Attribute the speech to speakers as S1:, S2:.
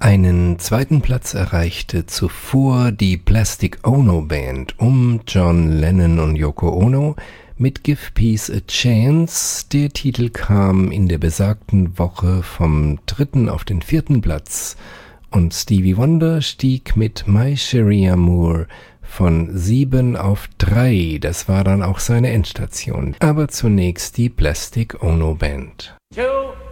S1: Einen zweiten Platz erreichte zuvor die Plastic Ono Band um John Lennon und Yoko Ono mit Give Peace a Chance. Der Titel kam in der besagten Woche vom 3. auf den 4. Platz und Stevie Wonder stieg mit My Cherie Amour von 7 auf 3. Das war dann auch seine Endstation. Aber zunächst die Plastic Ono Band.
S2: 2